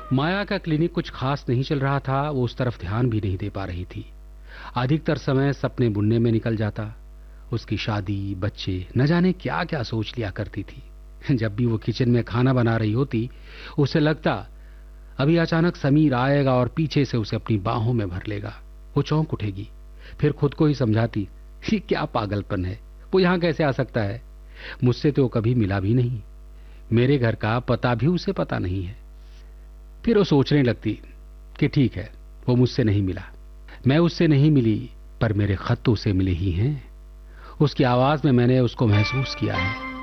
माया का क्लिनिक कुछ खास नहीं चल रहा था, वो उस तरफ ध्यान भी नहीं दे पा रही थी। अधिकतर समय सपने बुनने में निकल जाता। उसकी शादी, बच्चे, न जाने क्या क्या सोच लिया करती थी। जब भी वो किचन में खाना बना रही होती, उसे लगता अभी अचानक समीर आएगा और पीछे से उसे अपनी बाहों में भर लेगा। वो चौंक उठेगी, फिर खुद को ही समझाती, ये क्या पागलपन है, वो यहां कैसे आ सकता है, मुझसे तो कभी मिला भी नहीं, मेरे घर का पता भी उसे पता नहीं है। फिर वो सोचने लगती कि ठीक है, वो मुझसे नहीं मिला, मैं उससे नहीं मिली, पर मेरे खत तो उसे मिले ही हैं। उसकी आवाज में मैंने उसको महसूस किया है।